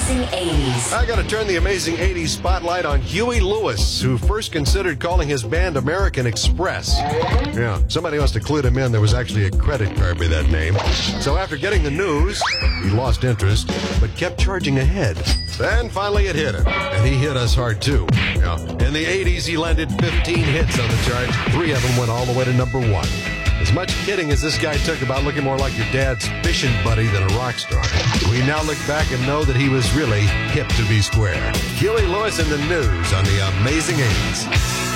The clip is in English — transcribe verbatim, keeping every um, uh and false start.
Amazing eighties. I got to turn the amazing eighties spotlight on Huey Lewis, who first considered calling his band American Express. Yeah, somebody must have clued him in. There was actually a credit card with that name. So after getting the news, he lost interest, but kept charging ahead. Then finally it hit him, and he hit us hard too. Yeah. In the eighties, he landed fifteen hits on the chart. Three of them went all the way to number one. As much kidding as this guy took about looking more like your dad's fishing buddy than a rock star, we now look back and know that he was really hip to be square. Huey Lewis in the news on the Amazing eighties.